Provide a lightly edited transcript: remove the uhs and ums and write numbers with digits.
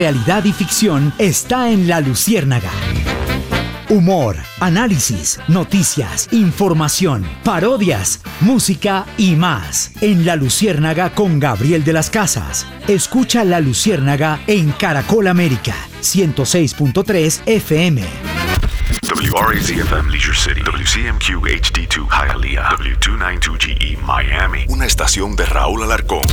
Realidad y ficción está en La Luciérnaga. Humor, análisis, noticias, información, parodias, música y más. En La Luciérnaga con Gabriel de las Casas. Escucha La Luciérnaga en Caracol América, 106.3 FM. WRAC-FM Leisure City, WCMQ HD2 Hialeah, W292GE Miami. Una estación de Raúl Alarcón.